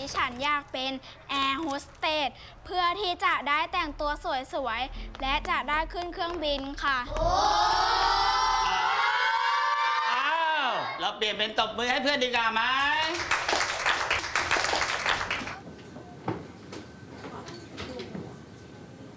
ฉันอยากเป็นแอร์โฮสเตสเพื่อที่จะได้แต่งตัวสวยๆและจะได้ขึ้นเครื่องบินค่ะอ้าวเราเปลี่ยนเป็นตบมือให้เพื่อนดีกว่าไหม